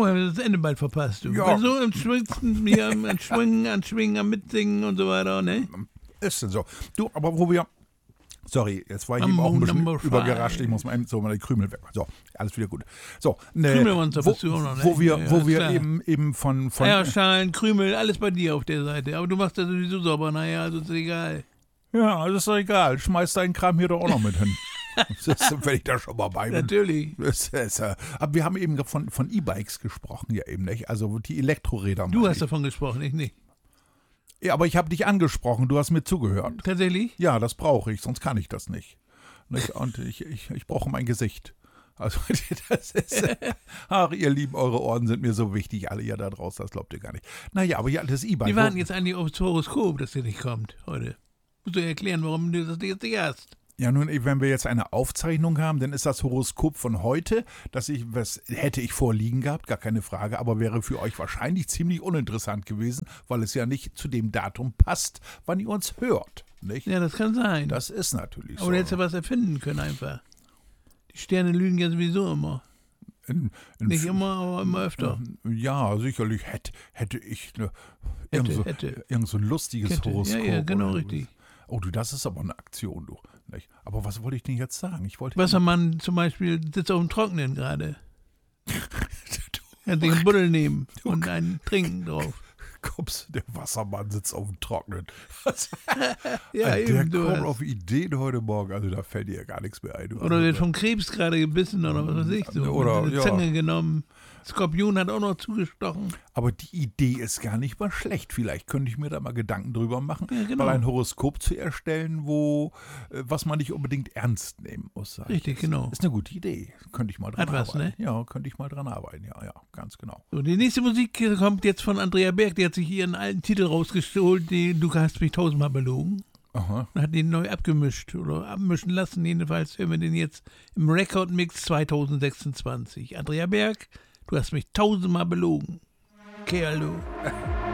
haben wir das Ende bald verpasst, du. Ja. So im Schwitzen, hier am Schwingen, am Mitsingen und so weiter, ne? Ist denn so. Du, aber wo wir... Sorry, jetzt war ich eben Mambo auch ein bisschen number 5. übergerascht. Ich muss mal so meine Krümel weg. So, alles wieder gut. So, Krümelmonster bist du auch noch, ne? wo wir klar. eben von Eierschalen, Krümel, alles bei dir auf der Seite. Aber du machst das sowieso sauber, naja, also ist egal. ja, das ist doch egal. Schmeiß deinen Kram hier doch auch noch mit hin. Das ist, wenn ich da schon mal bei bin. Natürlich. Aber wir haben eben von E-Bikes gesprochen, ja eben nicht. Also die Elektroräder. Du hast davon gesprochen, ich nicht. Ja, aber ich habe dich angesprochen. Du hast mir zugehört. Tatsächlich? Ja, das brauche ich, sonst kann ich das nicht. Und ich brauche mein Gesicht. Also das ist, ach ihr Lieben, eure Ohren sind mir so wichtig, alle ihr da draußen, das glaubt ihr gar nicht. Naja, aber ja, das E-Bike. Wir warten jetzt eigentlich aufs Horoskop, dass der nicht kommt heute. Musst du erklären, warum du das jetzt nicht hast. Ja, nun, wenn wir jetzt eine Aufzeichnung haben, dann ist das Horoskop von heute, was hätte ich vorliegen gehabt, gar keine Frage, aber wäre für euch wahrscheinlich ziemlich uninteressant gewesen, weil es ja nicht zu dem Datum passt, wann ihr uns hört. Nicht? Ja, das kann sein. Das ist natürlich aber so. du hättest ja was erfinden können einfach. Die Sterne lügen ja sowieso immer. Nicht immer, aber immer öfter. Ja, sicherlich hätte ich irgend so ein lustiges Kette. Horoskop. Ja, genau oder richtig. Oh, du, das ist aber eine Aktion, du. Nicht? Aber was wollte ich denn jetzt sagen? Wassermann zum Beispiel sitzt auf dem Trockenen gerade. Er hat sich einen Buddel nehmen und einen Trinken drauf. Kommst, der Wassermann sitzt auf dem Trockenen. Ja, der eben. kommt auf Ideen heute Morgen, also da fällt dir ja gar nichts mehr ein. Du. Oder wird vom Krebs gerade gebissen oder was weiß ich so. Oder, eine Zange genommen. Skorpion hat auch noch zugestochen. Aber die Idee ist gar nicht mal schlecht. Vielleicht könnte ich mir da mal Gedanken drüber machen, Ja, genau. mal ein Horoskop zu erstellen, was man nicht unbedingt ernst nehmen muss. Richtig, genau. Ist eine gute Idee. Könnte ich mal dran Hat was, arbeiten. ne? Ja, könnte ich mal dran arbeiten. Ja, ganz genau. So, die nächste Musik kommt jetzt von Andrea Berg. Die hat sich ihren alten Titel rausgeholt, Du hast mich tausendmal belogen. Aha. Und hat den neu abgemischt oder abmischen lassen. Jedenfalls hören wir den jetzt im Rekordmix 2026. Andrea Berg, du hast mich tausendmal belogen. Kerl, du.